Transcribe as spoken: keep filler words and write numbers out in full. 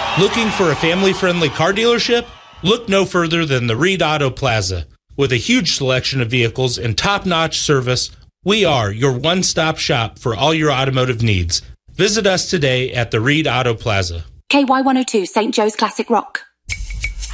Looking for a family-friendly car dealership? Look no further than the Reed Auto Plaza. With a huge selection of vehicles and top-notch service, we are your one-stop shop for all your automotive needs. Visit us today at the Reed Auto Plaza. K Y one oh two, Saint Joe's Classic Rock.